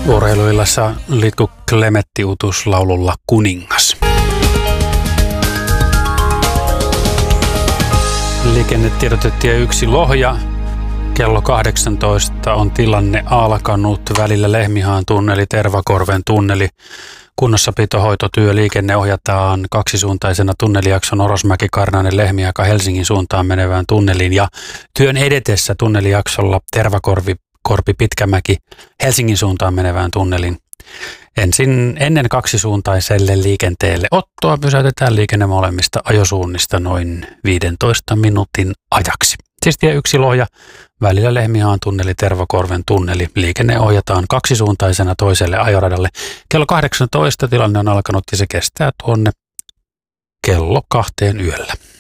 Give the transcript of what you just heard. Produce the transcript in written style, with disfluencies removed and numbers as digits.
Urheiluillassa Litku Klemetti utus laululla Kuningas. Liikennetiedotetie 1 Lohja. Kello 18 on tilanne alkanut. Välillä Lehmihaan tunneli, Tervakorven tunneli. Kunnossapitohoitotyö liikenne ohjataan kaksisuuntaisena tunnelijakson Orosmäki-Karnainen Lehmiaika Helsingin suuntaan menevään tunneliin. Ja työn edetessä tunnelijaksolla Tervakorpi Pitkämäki Helsingin suuntaan menevään tunnelin. Ennen kaksisuuntaiselle liikenteelle ottoa pysäytetään liikenne molemmista ajosuunnista noin 15 minuutin ajaksi. Siis tie 1 Lohja, välillä Lehmihaan tunneli, Tervakorven tunneli. Liikenne ohjataan kaksisuuntaisena toiselle ajoradalle. Kello 18 tilanne on alkanut ja se kestää tuonne kello 2 yöllä.